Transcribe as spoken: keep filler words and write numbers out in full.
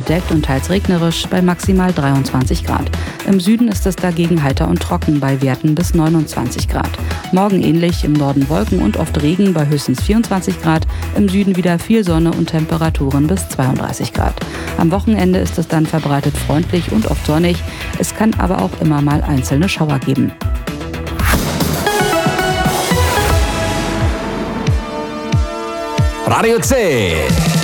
bedeckt und teils regnerisch bei maximal dreiundzwanzig Grad. Im Süden ist es dagegen heiter und trocken bei Werten bis neunundzwanzig Grad. Morgen ähnlich, im Norden Wolken und oft Regen bei höchstens vierundzwanzig Grad, im Süden wieder viel Sonne und Temperaturen bis zweiunddreißig Grad. Am Wochenende ist es dann verbreitet freundlich und oft sonnig. Es kann aber auch immer mal einzelne Schauer geben. Radio C.